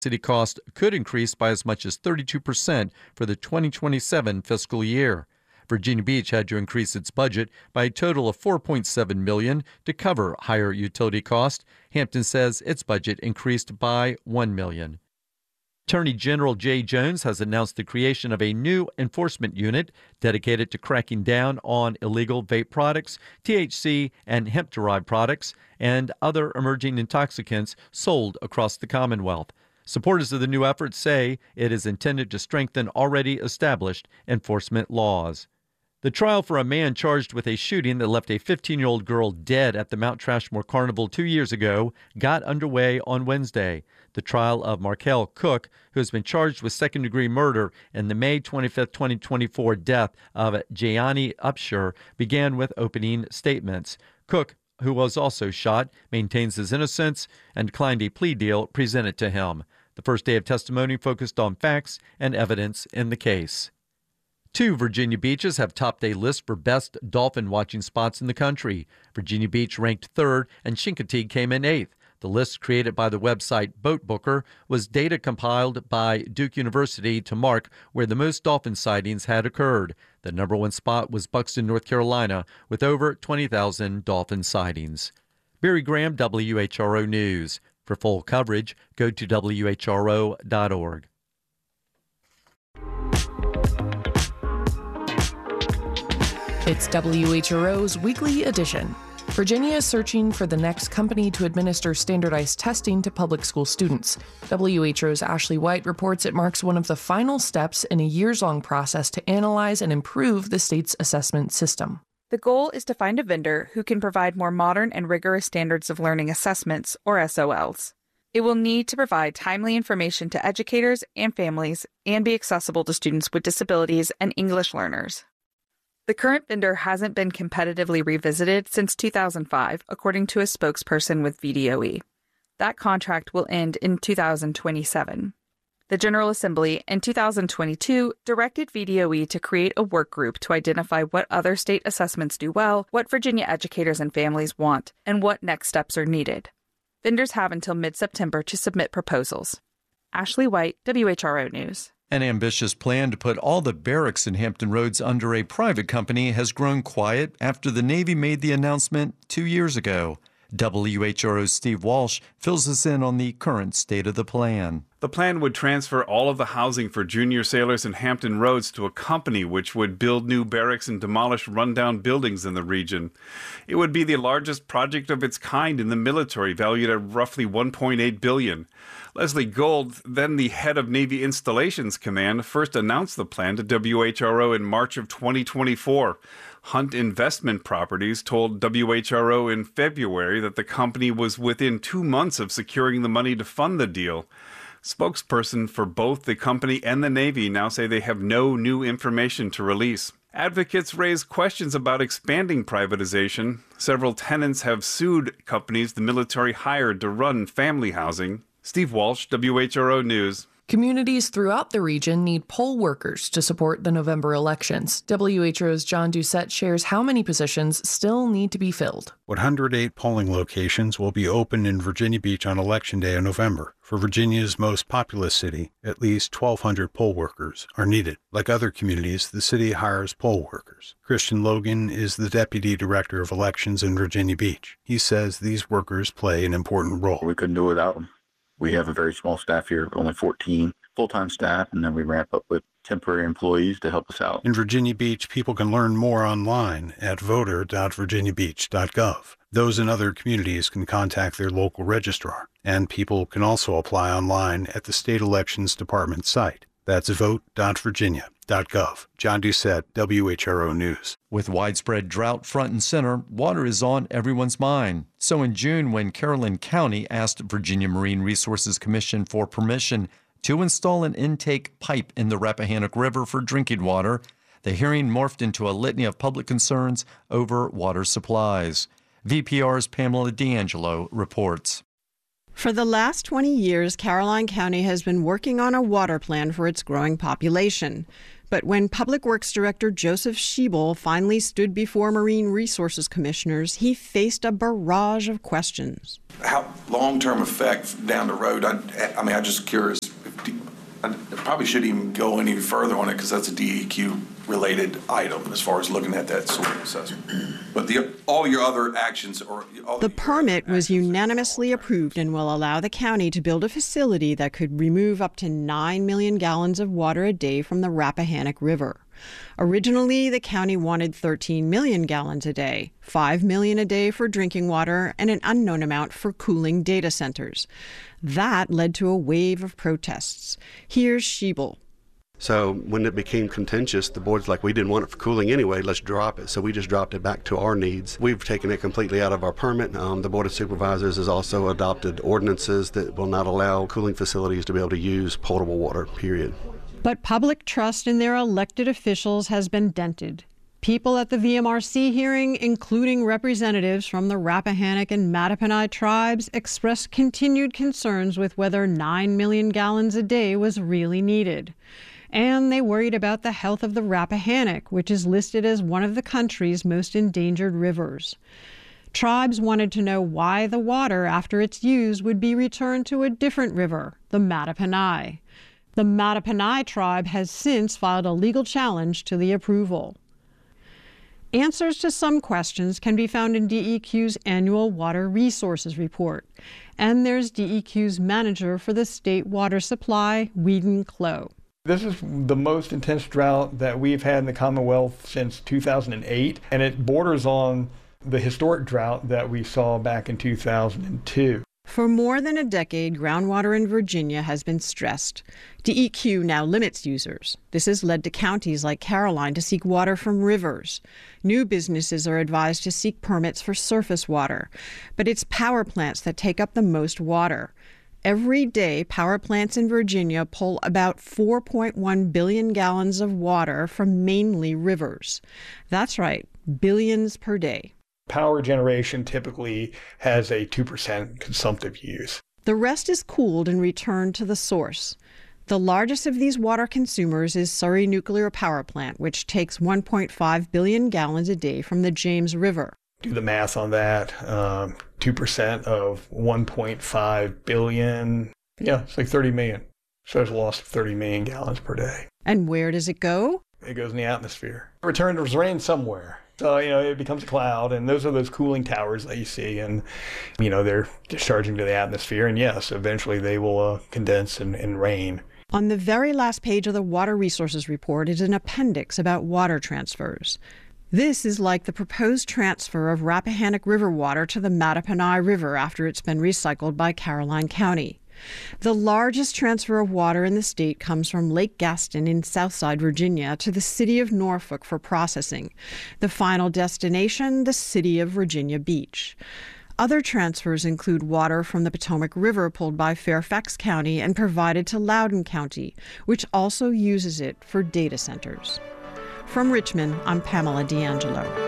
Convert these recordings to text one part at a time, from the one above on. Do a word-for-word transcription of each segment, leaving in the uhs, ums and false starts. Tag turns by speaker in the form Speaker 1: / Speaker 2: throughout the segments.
Speaker 1: City cost could increase by as much as thirty-two percent for the twenty twenty-seven fiscal year. Virginia Beach had to increase its budget by a total of four point seven million dollars to cover higher utility costs. Hampton says its budget increased by one million dollars. Attorney General Jay Jones has announced the creation of a new enforcement unit dedicated to cracking down on illegal vape products, T H C and hemp-derived products, and other emerging intoxicants sold across the Commonwealth. Supporters of the new effort say it is intended to strengthen already established enforcement laws. The trial for a man charged with a shooting that left a fifteen-year-old girl dead at the Mount Trashmore Carnival two years ago got underway on Wednesday. The trial of Markel Cook, who has been charged with second-degree murder in the May twenty-fifth, twenty twenty-four death of Jayani Upshur, began with opening statements. Cook, who was also shot, maintains his innocence and declined a plea deal presented to him. The first day of testimony focused on facts and evidence in the case. Two Virginia beaches have topped a list for best dolphin watching spots in the country. Virginia Beach ranked third and Chincoteague came in eighth. The list, created by the website Boat Booker, was data compiled by Duke University to mark where the most dolphin sightings had occurred. The number one spot was Buxton, North Carolina, with over twenty thousand dolphin sightings. Barry Graham, W H R O News. For full coverage, go to W H R O dot org.
Speaker 2: It's W H R O's weekly edition. Virginia is searching for the next company to administer standardized testing to public school students. W H O's Ashley White reports it marks one of the final steps in a years-long process to analyze and improve the state's assessment system.
Speaker 3: The goal is to find a vendor who can provide more modern and rigorous standards of learning assessments, or S O Ls. It will need to provide timely information to educators and families and be accessible to students with disabilities and English learners. The current vendor hasn't been competitively revisited since two thousand five, according to a spokesperson with V D O E. That contract will end in two thousand twenty-seven. The General Assembly in two thousand twenty-two directed V D O E to create a work group to identify what other state assessments do well, what Virginia educators and families want, and what next steps are needed. Vendors have until mid-September to submit proposals. Ashley White, W H R O News.
Speaker 1: An ambitious plan to put all the barracks in Hampton Roads under a private company has grown quiet after the Navy made the announcement two years ago. W H R O's Steve Walsh fills us in on the current state of the plan.
Speaker 4: The plan would transfer all of the housing for junior sailors in Hampton Roads to a company which would build new barracks and demolish rundown buildings in the region. It would be the largest project of its kind in the military, valued at roughly one point eight billion dollars. Leslie Gold, then the head of Navy Installations Command, first announced the plan to W H R O in March of twenty twenty-four. Hunt Investment Properties told W H R O in February that the company was within two months of securing the money to fund the deal. Spokesperson for both the company and the Navy now say they have no new information to release. Advocates raise questions about expanding privatization. Several tenants have sued companies the military hired to run family housing. Steve Walsh, W H R O News.
Speaker 2: Communities throughout the region need poll workers to support the November elections. W H R O's John Doucette shares how many positions still need to be filled.
Speaker 5: one hundred eight polling locations will be open in Virginia Beach on Election Day in November. For Virginia's most populous city, at least twelve hundred poll workers are needed. Like other communities, the city hires poll workers. Christian Logan is the Deputy Director of Elections in Virginia Beach. He says these workers play an important role.
Speaker 6: We couldn't do it without them. We have a very small staff here, only fourteen full-time staff, and then we ramp up with temporary employees to help us out.
Speaker 5: In Virginia Beach, people can learn more online at voter dot virginia beach dot gov. Those in other communities can contact their local registrar, and people can also apply online at the State Elections Department site. That's vote dot virginia dot gov. John Doucette, W H R O News.
Speaker 1: With widespread drought front and center, water is on everyone's mind. So in June, when Caroline County asked Virginia Marine Resources Commission for permission to install an intake pipe in the Rappahannock River for drinking water, the hearing morphed into a litany of public concerns over water supplies. V P R's Pamela D'Angelo reports.
Speaker 7: For the last twenty years, Caroline County has been working on a water plan for its growing population. But when Public Works Director Joseph Schiebel finally stood before Marine Resources Commissioners, he faced a barrage of questions.
Speaker 8: How long-term effect down the road? I, I mean, I'm just curious. If D, I probably shouldn't even go any further on it because that's a D E Q-related item as far as looking at that soil assessment. But the, all your other actions or all
Speaker 7: the permit was unanimously approved and will allow the county to build a facility that could remove up to nine million gallons of water a day from the Rappahannock River. Originally, the county wanted thirteen million gallons a day, five million a day for drinking water, and an unknown amount for cooling data centers. That led to a wave of protests. Here's Schiebel.
Speaker 9: So when it became contentious, the board's like, we didn't want it for cooling anyway, let's drop it. So we just dropped it back to our needs. We've taken it completely out of our permit. Um, the Board of Supervisors has also adopted ordinances that will not allow cooling facilities to be able to use potable water, period.
Speaker 7: But public trust in their elected officials has been dented. People at the V M R C hearing, including representatives from the Rappahannock and Mattaponi tribes, expressed continued concerns with whether nine million gallons a day was really needed. And they worried about the health of the Rappahannock, which is listed as one of the country's most endangered rivers. Tribes wanted to know why the water, after it's used, would be returned to a different river, the Mattaponi. The Mattaponi tribe has since filed a legal challenge to the approval. Answers to some questions can be found in D E Q's annual Water Resources Report. And there's D E Q's manager for the state water supply, Whedon Clough.
Speaker 10: This is the most intense drought that we've had in the Commonwealth since two thousand eight, and it borders on the historic drought that we saw back in two thousand two.
Speaker 7: For more than a decade, groundwater in Virginia has been stressed. D E Q now limits users. This has led to counties like Caroline to seek water from rivers. New businesses are advised to seek permits for surface water. But it's power plants that take up the most water. Every day, power plants in Virginia pull about four point one billion gallons of water from mainly rivers. That's right, billions per day.
Speaker 10: Power generation typically has a two percent consumptive use.
Speaker 7: The rest is cooled and returned to the source. The largest of these water consumers is Surry Nuclear Power Plant, which takes one point five billion gallons a day from the James River.
Speaker 10: Do the math on that. Um, two percent of one point five billion. Yeah, it's like thirty million. So there's a loss of thirty million gallons per day.
Speaker 7: And where does it go?
Speaker 10: It goes in the atmosphere. It returns rain somewhere. So, you know, it becomes a cloud, and those are those cooling towers that you see, and, you know, they're discharging to the atmosphere, and yes, eventually they will uh, condense and, and rain.
Speaker 7: On the very last page of the Water Resources Report is an appendix about water transfers. This is like the proposed transfer of Rappahannock River water to the Mattaponi River after it's been recycled by Caroline County. The largest transfer of water in the state comes from Lake Gaston in Southside, Virginia, to the city of Norfolk for processing. The final destination, the city of Virginia Beach. Other transfers include water from the Potomac River pulled by Fairfax County and provided to Loudoun County, which also uses it for data centers. From Richmond, I'm Pamela D'Angelo.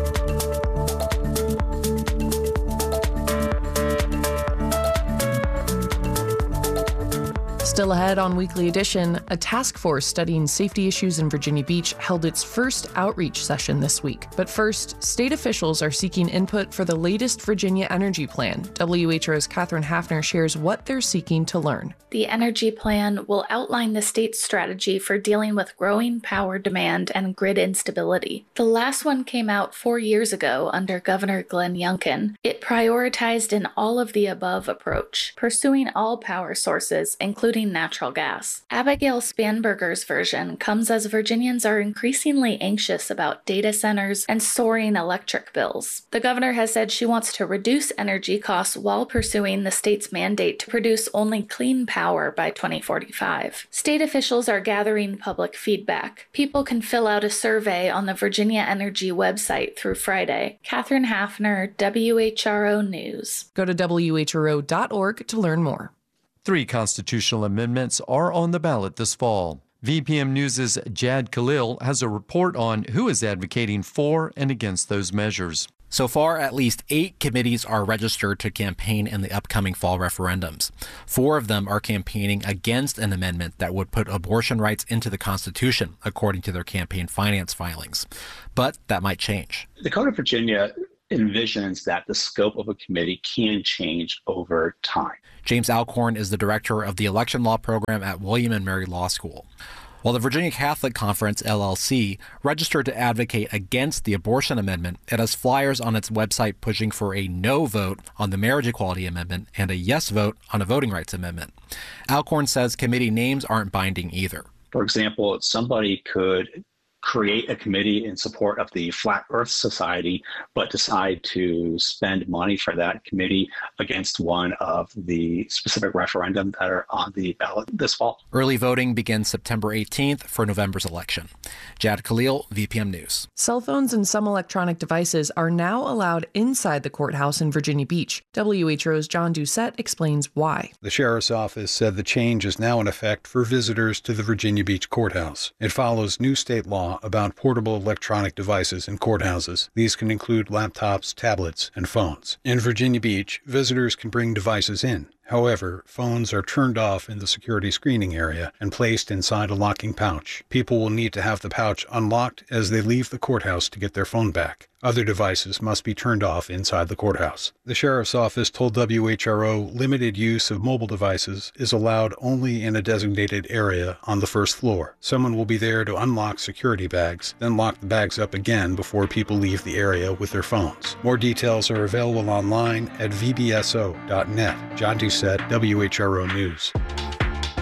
Speaker 2: Still ahead on Weekly Edition, a task force studying safety issues in Virginia Beach held its first outreach session this week. But first, state officials are seeking input for the latest Virginia Energy Plan. W H R O's Katherine Hafner shares what they're seeking to learn.
Speaker 11: The Energy Plan will outline the state's strategy for dealing with growing power demand and grid instability. The last one came out four years ago under Governor Glenn Youngkin. It prioritized an all-of-the-above approach, pursuing all power sources, including natural gas. Abigail Spanberger's version comes as Virginians are increasingly anxious about data centers and soaring electric bills. The governor has said she wants to reduce energy costs while pursuing the state's mandate to produce only clean power by twenty forty-five. State officials are gathering public feedback. People can fill out a survey on the Virginia Energy website through Friday. Katherine Hafner, W H R O News.
Speaker 2: Go to W H R O dot org to learn more.
Speaker 1: Three constitutional amendments are on the ballot this fall. V P M News' Jad Khalil has a report on who is advocating for and against those measures.
Speaker 12: So far, at least eight committees are registered to campaign in the upcoming fall referendums. Four of them are campaigning against an amendment that would put abortion rights into the Constitution, according to their campaign finance filings. But that might change.
Speaker 13: The Code of Virginia envisions that the scope of a committee can change over time.
Speaker 12: James Alcorn is the director of the election law program at William and Mary Law School. While the Virginia Catholic Conference, L L C, registered to advocate against the abortion amendment, it has flyers on its website pushing for a no vote on the marriage equality amendment and a yes vote on a voting rights amendment. Alcorn says committee names aren't binding either.
Speaker 13: For example, somebody could create a committee in support of the Flat Earth Society, but decide to spend money for that committee against one of the specific referendums that are on the ballot this fall.
Speaker 12: Early voting begins September eighteenth for November's election. Jad Khalil, V P M News.
Speaker 2: Cell phones and some electronic devices are now allowed inside the courthouse in Virginia Beach. W H O's John Doucette explains why.
Speaker 5: The sheriff's office said the change is now in effect for visitors to the Virginia Beach courthouse. It follows new state law about portable electronic devices in courthouses. These can include laptops, tablets, and phones. In Virginia Beach, visitors can bring devices in. However, phones are turned off in the security screening area and placed inside a locking pouch. People will need to have the pouch unlocked as they leave the courthouse to get their phone back. Other devices must be turned off inside the courthouse. The sheriff's office told W H R O limited use of mobile devices is allowed only in a designated area on the first floor. Someone will be there to unlock security bags, then lock the bags up again before people leave the area with their phones. More details are available online at v b s o dot net. John Doucette, W H R O News.